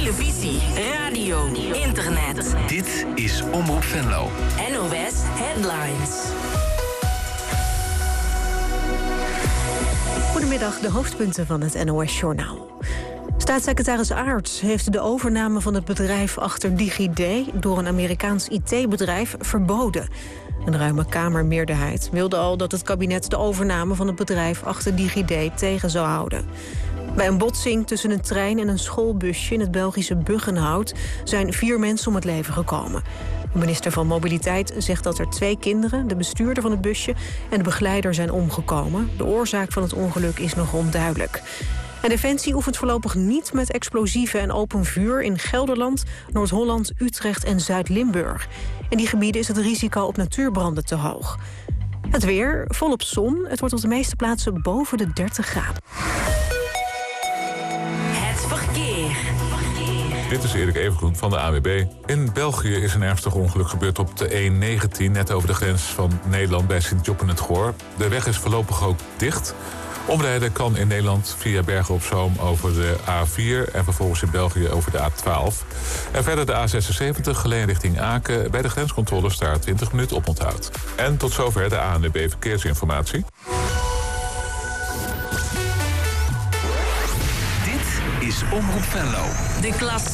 televisie, radio, internet. Dit is Omroep Venlo. NOS Headlines. Goedemiddag, de hoofdpunten van het NOS-journaal. Staatssecretaris Aerts heeft de overname van het bedrijf achter DigiD door een Amerikaans IT-bedrijf verboden. Een ruime Kamermeerderheid wilde al dat het kabinet de overname van het bedrijf achter DigiD tegen zou houden. Bij een botsing tussen een trein en een schoolbusje in het Belgische Buggenhout zijn 4 mensen om het leven gekomen. De minister van Mobiliteit zegt dat er 2 kinderen, de bestuurder van het busje en de begeleider zijn omgekomen. De oorzaak van het ongeluk is nog onduidelijk. En Defensie oefent voorlopig niet met explosieven en open vuur in Gelderland, Noord-Holland, Utrecht en Zuid-Limburg. In die gebieden is het risico op natuurbranden te hoog. Het weer, volop zon. Het wordt op de meeste plaatsen boven de 30 graden. Het verkeer. Dit is Erik Evengroen van de ANWB. In België is een ernstig ongeluk gebeurd op de E19... net over de grens van Nederland bij Sint-Joppen-het-Goor. De weg is voorlopig ook dicht. Omrijden kan in Nederland via Bergen-op-Zoom over de A4... en vervolgens in België over de A12. En verder de A76 Geleen richting Aken. Bij de grenscontroles daar 20 minuten op onthoud. En tot zover de ANWB Verkeersinformatie. Dit is Omroep Venlo. De klas